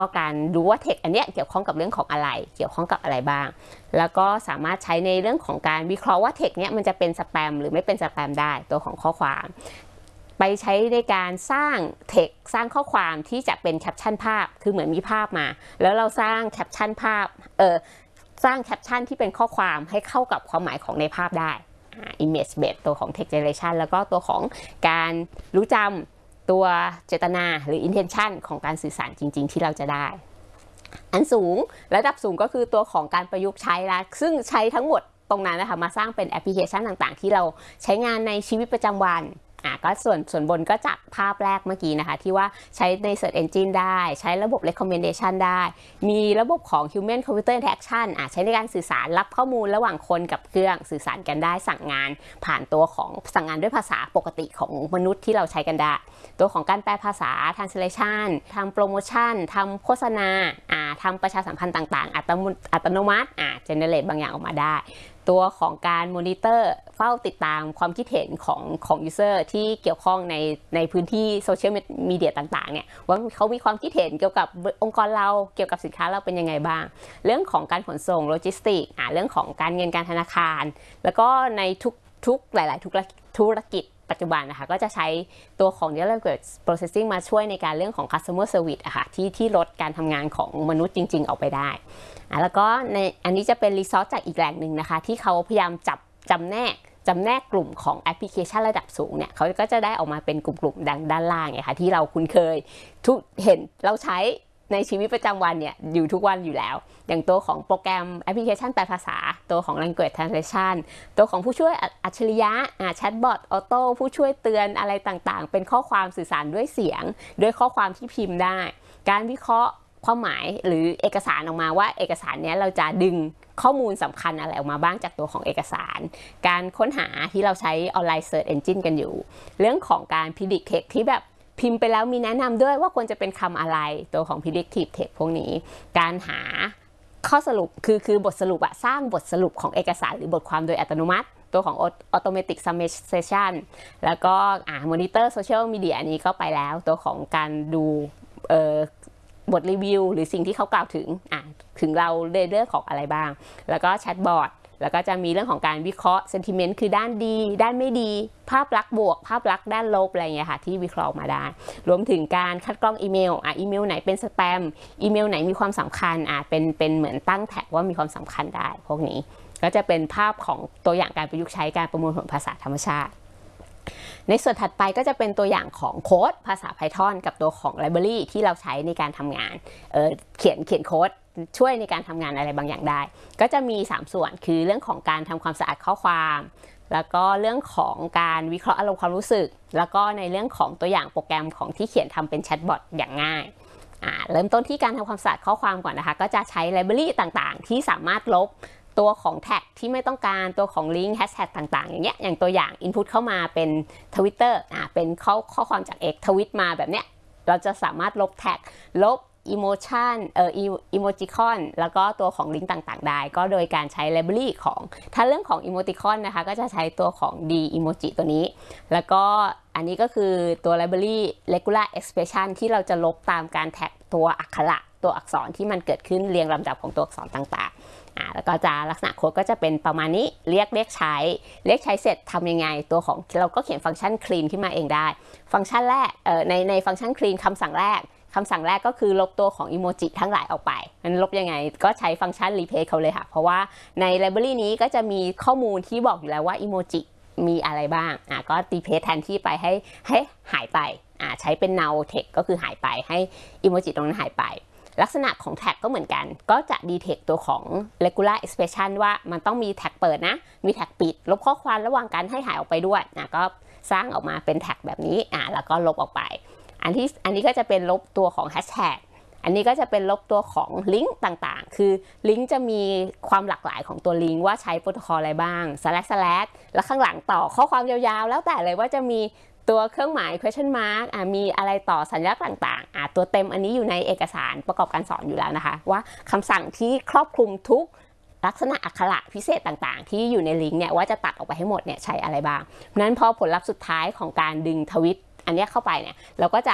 ก็การดูว่าเทคอันเนี้ยเกี่ยวข้องกับเรื่องของอะไรเกี่ยวข้องกับอะไรบ้างแล้วก็สามารถใช้ในเรื่องของการวิเคราะห์ว่าเทคเนี้ยมันจะเป็นสแปมหรือไม่เป็นสแปมได้ตัวของข้อความไปใช้ในการสร้างเทคสร้างข้อความที่จะเป็นแคปชั่นภาพคือเหมือนมีภาพมาแล้วเราสร้างแคปชั่นภาพสร้างแคปชั่นที่เป็นข้อความให้เข้ากับความหมายของในภาพได้image based ตัวของ text generation แล้วก็ตัวของการรู้จำตัวเจตนาหรือ intention ของการสื่อสารจริงๆที่เราจะได้อันสูงระดับสูงก็คือตัวของการประยุกต์ใช้ละซึ่งใช้ทั้งหมดตรงนั้นนะคะมาสร้างเป็นแอปพลิเคชันต่างๆที่เราใช้งานในชีวิตประจำวันก็ส่วนบนก็จากภาพแรกเมื่อกี้นะคะที่ว่าใช้ใน Search Engine ได้ใช้ระบบ Recommendation ได้มีระบบของ Human Computer Interaction ใช้ในการสื่อสารรับข้อมูลระหว่างคนกับเครื่องสื่อสารกันได้สั่งงานผ่านตัวของสั่งงานด้วยภาษาปกติของมนุษย์ที่เราใช้กันได้ตัวของการแปลภาษา Translation ทำโปรโมชั่นทำโฆษณาทำประชาสัมพันธ์ต่างๆอัตโนมัติgenerate บางอย่างออกมาได้ตัวของการมอนิเตอร์เฝ้าติดตามความคิดเห็นของยูเซอร์ที่เกี่ยวข้องในพื้นที่โซเชียลมีเดียต่างๆเนี่ยว่าเขามีความคิดเห็นเกี่ยวกับองค์กรเราเกี่ยวกับสินค้าเราเป็นยังไงบ้างเรื่องของการขนส่งโลจิสติกเรื่องของการเงินการธนาคารแล้วก็ในทุกหลายๆธุรกิจปัจจุบันนะคะก็จะใช้ตัวของ Neural Language Processing มาช่วยในการเรื่องของ Customer Service ที่ลดการทำงานของมนุษย์จริงๆออกไปได้แล้วก็ในอันนี้จะเป็นรีซอสจากอีกแหล่งหนึ่งนะคะที่เขาพยายามจำแนกกลุ่มของแอปพลิเคชันระดับสูงเนี่ยเขาก็จะได้ออกมาเป็นกลุ่มดังด้านล่างไงคะที่เราคุ้นเคยเห็นเราใช้ในชีวิตประจำวันเนี่ยอยู่ทุกวันอยู่แล้วอย่างตัวของโปรแกรมแอปพลิเคชันแปลภาษาตัวของ Language Translation ตัวของผู้ช่วยอัจฉริยะแชทบอทออโต้ผู้ช่วยเตือนอะไรต่างๆเป็นข้อความสื่อสารด้วยเสียงด้วยข้อความที่พิมพ์ได้การวิเคราะห์ความหมายหรือเอกสารออกมาว่าเอกสารนี้เราจะดึงข้อมูลสำคัญอะไรออกมาบ้างจากตัวของเอกสารการค้นหาที่เราใช้ออนไลน์ Search Engine กันอยู่เรื่องของการ Predict Text ที่แบบพิมพ์ไปแล้วมีแนะนำด้วยว่าควรจะเป็นคำอะไรตัวของ predictive text พวกนี้การหาข้อสรุปคือบทสรุปสร้างบทสรุปของเอกสารหรือบทความโดยอัตโนมัติตัวของ automatic summation แล้วก็monitor social media อันนี้ก็ไปแล้วตัวของการดูบทรีวิวหรือสิ่งที่เขากล่าวถึงเราในเรื่องของอะไรบ้างแล้วก็แชทบอทแล้วก็จะมีเรื่องของการวิเคราะห์ sentiment คือด้านดีด้านไม่ดีภาพลักษณ์บวกภาพลักษณ์ด้านลบอะไรเงี้ยค่ะที่วิเคราะห์มาได้รวมถึงการคัดกรองอีเมลอีเมลไหนเป็นสแปมอีเมลไหนมีความสำคัญเป็นเหมือนตั้งแท็กว่ามีความสำคัญได้พวกนี้ก็จะเป็นภาพของตัวอย่างการประยุกต์ใช้การประมวลผลภาษาธรรมชาติในส่วนถัดไปก็จะเป็นตัวอย่างของโค้ดภาษา Python กับตัวของ Library ที่เราใช้ในการทำงานเขียนโค้ดช่วยในการทำงานอะไรบางอย่างได้ก็จะมี3ส่วนคือเรื่องของการทำความสะอาดข้อความแล้วก็เรื่องของการวิเคราะห์อารมณ์ความรู้สึกแล้วก็ในเรื่องของตัวอย่างโปรแกรมของที่เขียนทำเป็นแชทบอทอย่างง่ายเริ่มต้นที่การทำความสะอาดข้อความก่อนนะคะก็จะใช้ Library ต่างๆที่สามารถลบตัวของแท็กที่ไม่ต้องการตัวของลิงก์แฮชแท็กต่างๆอย่างเงี้ยอย่างตัวอย่าง Input เข้ามาเป็น Twitter เป็นข้อความจาก X ทวิตมาแบบเนี้ยเราจะสามารถลบแท็กลบอีโมชันอีโมจิคอนแล้วก็ตัวของลิงก์ต่างๆได้ก็โดยการใช้ library ของถ้าเรื่องของอีโมติคอนนะคะก็จะใช้ตัวของ D emoji ตัวนี้แล้วก็อันนี้ก็คือตัว library regular expression ที่เราจะลบตามการแท็กตัวอักขระตัวอักษรที่มันเกิดขึ้นเรียงลำดับของตัวอักษรต่างๆแล้วก็จะลักษณะโค้ดก็จะเป็นประมาณนี้เรียกใช้เสร็จทำยังไงตัวของเราก็เขียนฟังก์ชัน clean ขึ้นมาเองได้ฟังก์ชันแรกในฟังก์ชัน clean คำสั่งแรกก็คือลบตัวของอีโมจิทั้งหลายออกไปมันลบยังไงก็ใช้ฟังก์ชัน replace เขาเลยค่ะเพราะว่าใน library นี้ก็จะมีข้อมูลที่บอกอยู่แล้วว่าอีโมจิมีอะไรบ้างก็ replace แทนที่ไปให้หายไปใช้เป็น null text ก็คือหายไปให้อีโมจิตรงนั้นหายไปลักษณะของแท็กก็เหมือนกันก็จะ detect ตัวของ regular expression ว่ามันต้องมีแท็กเปิดนะมีแท็กปิดลบข้อความระหว่างกันให้หายออกไปด้วยก็สร้างออกมาเป็นแท็กแบบนี้แล้วก็ลบออกไปอันนี้ก็จะเป็นลบตัวของแฮชแท็กอันนี้ก็จะเป็นลบตัวของลิงก์ต่างๆคือลิงก์จะมีความหลากหลายของตัวลิงก์ว่าใช้โปรโตคอลอะไรบ้าง//แล้วข้างหลังต่อข้อความยาวๆแล้วแต่เลยว่าจะมีตัวเครื่องหมาย question mark มีอะไรต่อสัญลักษณ์ต่างๆตัวเต็มอันนี้อยู่ในเอกสารประกอบการสอนอยู่แล้วนะคะว่าคำสั่งที่ครอบคลุมทุกลักษณะอักขระพิเศษต่างๆที่อยู่ในลิงก์เนี่ยว่าจะตัดออกไปให้หมดเนี่ยใช้อะไรบ้างเพราะนั้นพอผลลัพธ์สุดท้ายของการดึงทวิตอันนี้เข้าไปเนี่ยเราก็จะ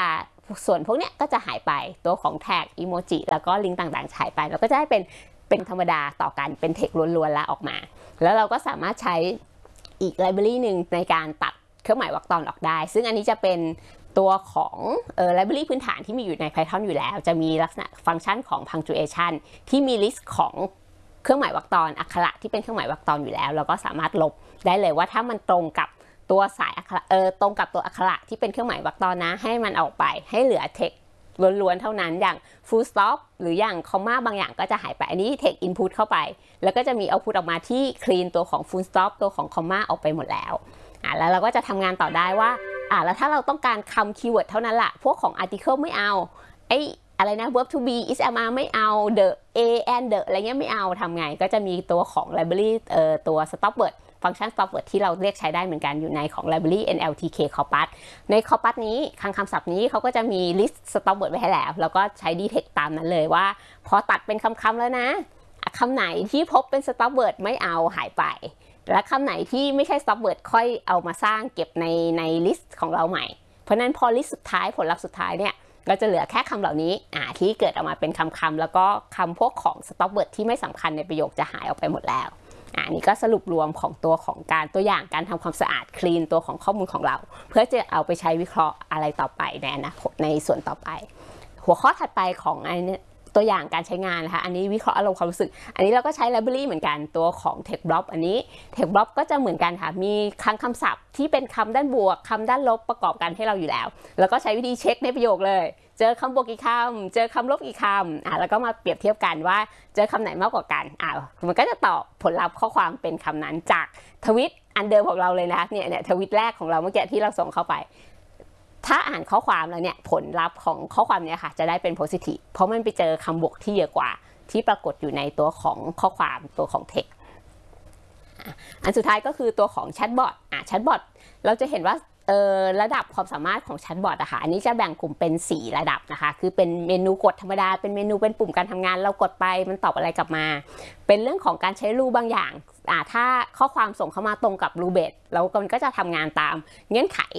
ส่วนพวกเนี้ยก็จะหายไปตัวของแท็กอีโมจิแล้วก็ลิงก์ต่างๆหายไปแล้วก็จะให้เป็นธรรมดาต่อกันเป็นเทคล้วนๆแล้วออกมาแล้วเราก็สามารถใช้อีกไลบรารีหนึ่งในการตัดเครื่องหมายวรรคตอนออกได้ซึ่งอันนี้จะเป็นตัวของไลบรารีพื้นฐานที่มีอยู่ใน Python อยู่แล้วจะมีลักษณะฟังก์ชันของ punctuation ที่มี list ของเครื่องหมายวรรคตอนอักขระที่เป็นเครื่องหมายวรรคตอนอยู่แล้วเราก็สามารถลบได้เลยว่าถ้ามันตรงกับตัวสายอักขระตรงกับตัวอักขระที่เป็นเครื่องหมายวรรคตอนนะให้มันออกไปให้เหลือ text ล้วนๆเท่านั้นอย่าง full stop หรืออย่างคอมมาบางอย่างก็จะหายไปอันนี้ text input เข้าไปแล้วก็จะมี output ออกมาที่ clean ตัวของ full stop ตัวของคอมมาออกไปหมดแล้วแล้วเราก็จะทำงานต่อได้ว่าแล้วถ้าเราต้องการคำคีย์เวิร์ดเท่านั้นละพวกของ article ไม่เอาอะไรนะ verb to be is am are ไม่เอา the a and the อะไรเงี้ยไม่เอาทำไงก็จะมีตัวของ library ตัว stop word ฟังก์ชัน stop word ที่เราเรียกใช้ได้เหมือนกันอยู่ในของ library nltk corpus ใน corpus นี้คำศัพท์นี้เขาก็จะมี list stop word ไว้ให้แล้วก็ใช้ detect ตามนั้นเลยว่าพอตัดเป็นคำแล้วนะคำไหนที่พบเป็น stop word ไม่เอาหายไปและคำไหนที่ไม่ใช่ stop word ค่อยเอามาสร้างเก็บใน list ของเราใหม่เพราะนั้นพอ list สุดท้ายผลลัพธ์สุดท้ายเนี่ยก็จะเหลือแค่คำเหล่านี้ที่เกิดออกมาเป็นคำแล้วก็คำพวกของ stop word ที่ไม่สำคัญในประโยคจะหายออกไปหมดแล้วนี่ก็สรุปรวมของตัวของตัวอย่างการทำความสะอาด clean ตัวของข้อมูลของเราเพื่อจะเอาไปใช้วิเคราะห์อะไรต่อไปในอนาคตในส่วนต่อไปหัวข้อถัดไปของตัวอย่างการใช้งานนะคะอันนี้วิเคราะห์อารมณ์ความรู้สึกอันนี้เราก็ใช้ library เหมือนกันตัวของ text block อันนี้ text block ก็จะเหมือนกันค่ะมีคำศัพท์ที่เป็นคำด้านบวกคำด้านลบประกอบกันให้เราอยู่แล้วแล้วก็ใช้วิธีเช็คในประโยคเลยเจอคำบวกกี่คำเจอคำลบกี่คำแล้วก็มาเปรียบเทียบกันว่าเจอคำไหนมากกว่ากันมันก็จะตอบผลลัพธ์ข้อความเป็นคำนั้นจากทวิตอันเดิมของเราเลยนะเนี่ยทวิตแรกของเราเมื่อกี้ที่เราส่งเข้าไปถ้าอ่านข้อความแล้วเนี่ยผลลัพธ์ของข้อความเนี่ยค่ะจะได้เป็น positive เพราะมันไปเจอคำบวกที่เยอะกว่าที่ปรากฏอยู่ในตัวของข้อความตัวของ text อันสุดท้ายก็คือตัวของแชทบอทแชทบอทเราจะเห็นว่าระดับความสามารถของแชทบอทอันนี้จะแบ่งกลุ่มเป็น4ระดับนะคะคือเป็นเมนูกดธรรมดาเป็นเมนูเป็นปุ่มการทำงานเรากดไปมันตอบอะไรกลับมาเป็นเรื่องของการใช้รูบางอย่างถ้าข้อความส่งเข้ามาตรงกับรูเบสแล้วมันก็จะทำงานตามเงื่อนไข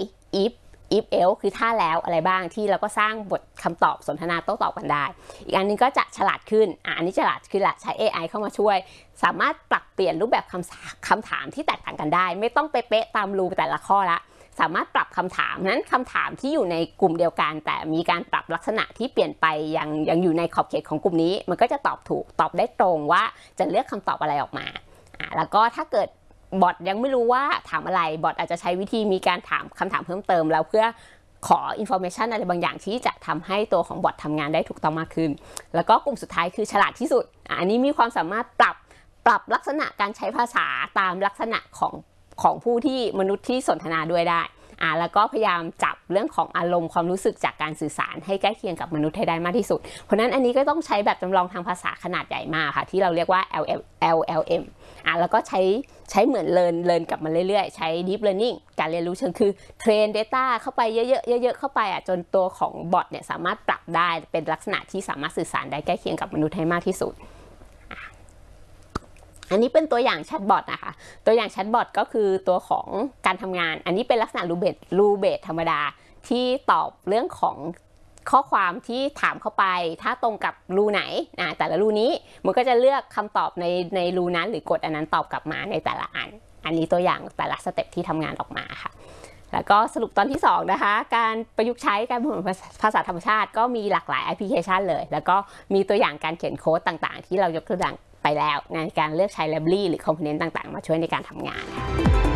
if else คือถ้าแล้วอะไรบ้างที่เราก็สร้างบทคำตอบสนทนาโต้ตอบกันได้อีกอันนึงก็จะฉลาดขึ้นอันนี้ฉลาดขึ้นละใช้ AI เข้ามาช่วยสามารถปรับเปลี่ยนรูปแบบคำถามที่แตกต่างกันได้ไม่ต้องเป๊ะๆตามรูแต่ละข้อละสามารถปรับคำถามนั้นคำถามที่อยู่ในกลุ่มเดียวกันแต่มีการปรับลักษณะที่เปลี่ยนไปยังอยู่ในขอบเขตของกลุ่มนี้มันก็จะตอบถูกตอบได้ตรงว่าจะเลือกคำตอบอะไรออกมาแล้วก็ถ้าเกิดบอทยังไม่รู้ว่าถามอะไรบอทอาจจะใช้วิธีมีการถามคำถามเพิ่มเติมแล้วเพื่อขอ information อะไรบางอย่างที่จะทำให้ตัวของบอททำงานได้ถูกต้องมากขึ้นแล้วก็กลุ่มสุดท้ายคือฉลาดที่สุดอันนี้มีความสามารถปรับลักษณะการใช้ภาษาตามลักษณะของผู้ที่มนุษย์ที่สนทนาด้วยได้แล้วก็พยายามจับเรื่องของอารมณ์ความรู้สึกจากการสื่อสารให้ใกล้เคียงกับมนุษย์ให้ได้มากที่สุดเพราะนั้นอันนี้ก็ต้องใช้แบบจำลองทางภาษาขนาดใหญ่มากค่ะที่เราเรียกว่า LLM แล้วก็ใช้เหมือนเรียนกับมันเรื่อยๆใช้ deep learning การเรียนรู้เชิงคือเทรน data เข้าไปเยอะๆเข้าไปจนตัวของบอทเนี่ยสามารถปรับได้เป็นลักษณะที่สามารถสื่อสารได้ใกล้เคียงกับมนุษย์ให้มากที่สุดอันนี้เป็นตัวอย่างแชทบอทนะคะตัวอย่างแชทบอทก็คือตัวของการทำงานอันนี้เป็นลักษณะรูเบสธรรมดาที่ตอบเรื่องของข้อความที่ถามเข้าไปถ้าตรงกับรูไหนแต่ละรูนี้มันก็จะเลือกคำตอบในรูนั้นหรือกดอันนั้นตอบกลับมาในแต่ละอันนี้ตัวอย่างแต่ละสเต็ปที่ทำงานออกมาค่ะแล้วก็สรุปตอนที่2นะคะการประยุกต์ใช้การพูดภาษาธรรมชาติก็มีหลากหลายแอปพลิเคชันเลยแล้วก็มีตัวอย่างการเขียนโค้ดต่างๆที่เรายกตัวอย่างไปแล้วในการเลือกใช้ library หรือ component ต่างๆมาช่วยในการทำงาน